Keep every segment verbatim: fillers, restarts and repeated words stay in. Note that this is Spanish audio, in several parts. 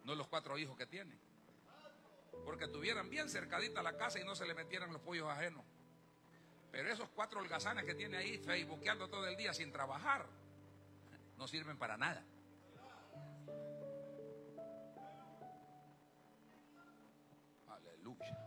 no los cuatro hijos que tienen. Porque tuvieran bien cercadita la casa y no se le metieran los pollos ajenos. Pero esos cuatro holgazanes que tiene ahí facebookeando todo el día sin trabajar, no sirven para nada. Aleluya.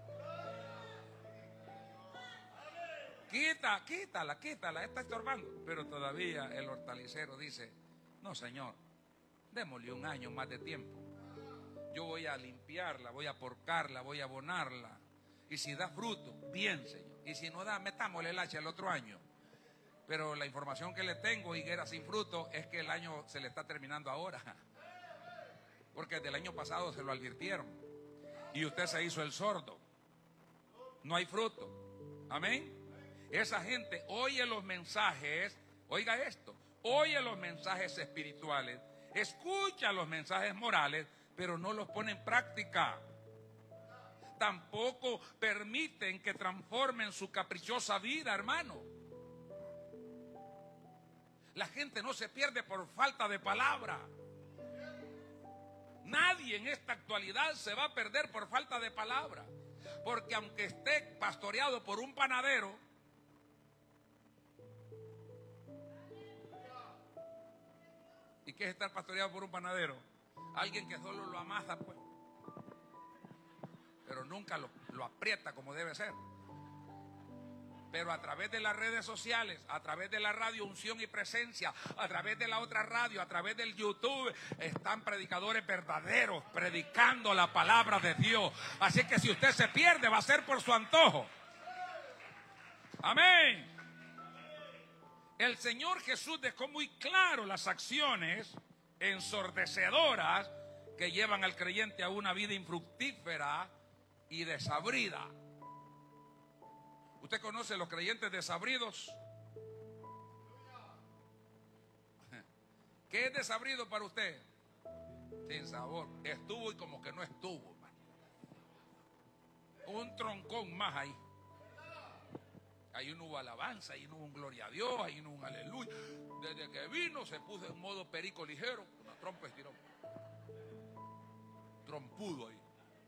Quita, quítala, quítala, está estorbando. Pero todavía el hortalicero dice: no, señor, démosle un año más de tiempo. Yo voy a limpiarla, voy a porcarla, voy a abonarla. Y si da fruto, bien, señor. Y si no da, metámosle el hacha el otro año. Pero la información que le tengo, higuera sin fruto, es que el año se le está terminando ahora. Porque del año pasado se lo advirtieron. Y usted se hizo el sordo. No hay fruto. Amén. Esa gente oye los mensajes, oiga esto, oye los mensajes espirituales, escucha los mensajes morales, pero no los pone en práctica. Tampoco permiten que transformen su caprichosa vida, hermano. La gente no se pierde por falta de palabra. Nadie en esta actualidad se va a perder por falta de palabra. Porque aunque esté pastoreado por un panadero, ¿y qué es estar pastoreado por un panadero? Alguien que solo lo amasa, pues, pero nunca lo, lo aprieta como debe ser. Pero a través de las redes sociales, a través de la radio Unción y Presencia, a través de la otra radio, a través del YouTube, están predicadores verdaderos predicando la palabra de Dios. Así que si usted se pierde, va a ser por su antojo. Amén. El Señor Jesús dejó muy claro las acciones ensordecedoras que llevan al creyente a una vida infructífera y desabrida. ¿Usted conoce los creyentes desabridos? ¿Qué es desabrido para usted? Sin sabor. Estuvo y como que no estuvo, hermano. Un troncón más ahí. Ahí no hubo alabanza, ahí no hubo un gloria a Dios, ahí no hubo un aleluya. Desde que vino se puso en modo perico ligero, una trompa estiró. Trompudo ahí.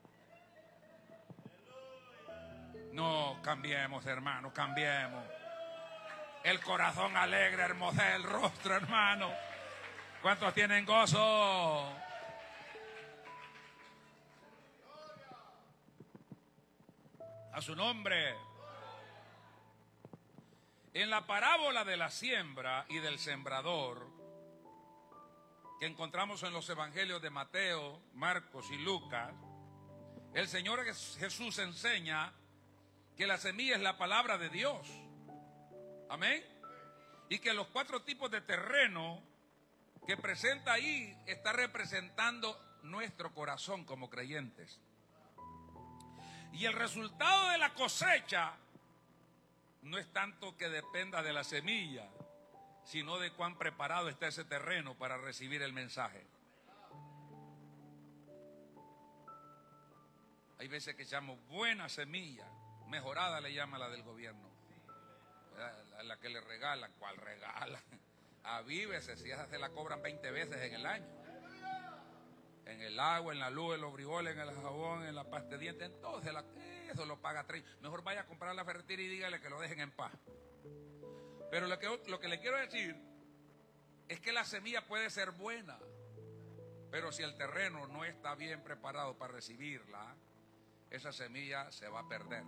No, cambiemos, hermano, cambiemos. El corazón alegre hermosea el rostro, hermano. ¿Cuántos tienen gozo? A su nombre. En la parábola de la siembra y del sembrador, que encontramos en los evangelios de Mateo, Marcos y Lucas, el Señor Jesús enseña que la semilla es la palabra de Dios. Amén. Y que los cuatro tipos de terreno que presenta ahí está representando nuestro corazón como creyentes. Y el resultado de la cosecha no es tanto que dependa de la semilla, sino de cuán preparado está ese terreno para recibir el mensaje. Hay veces que echamos buena semilla, mejorada le llama la del gobierno, la, la que le regalan. ¿Cuál regalan? Avívese, si esa se la cobran veinte veces en el año. En el agua, en la luz, en los frijoles, en el jabón, en la pasta de dientes, entonces la, eso lo paga tres. Mejor vaya a comprar la ferretera y dígale que lo dejen en paz. Pero lo que, lo que le quiero decir es que la semilla puede ser buena, pero si el terreno no está bien preparado para recibirla, esa semilla se va a perder.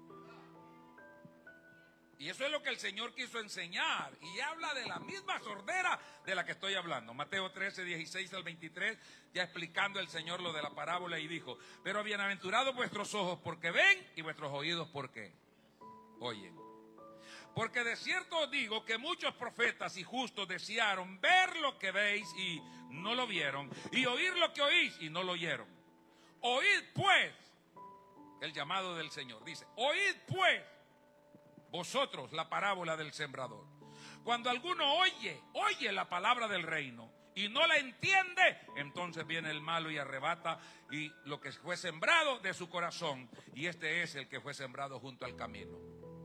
Y eso es lo que el Señor quiso enseñar. Y habla de la misma sordera de la que estoy hablando. Mateo trece, dieciséis al veintitrés, ya explicando el Señor lo de la parábola, y dijo: pero bienaventurados vuestros ojos porque ven, y vuestros oídos porque oyen. Porque de cierto os digo que muchos profetas y justos desearon ver lo que veis y no lo vieron, y oír lo que oís y no lo oyeron. Oíd pues, el llamado del Señor dice: oíd pues vosotros la parábola del sembrador. Cuando alguno oye, oye la palabra del reino y no la entiende, entonces viene el malo y arrebata y lo que fue sembrado de su corazón, y este es el que fue sembrado junto al camino.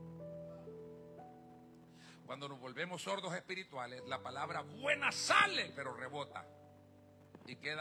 Cuando nos volvemos sordos espirituales, la palabra buena sale, pero rebota y queda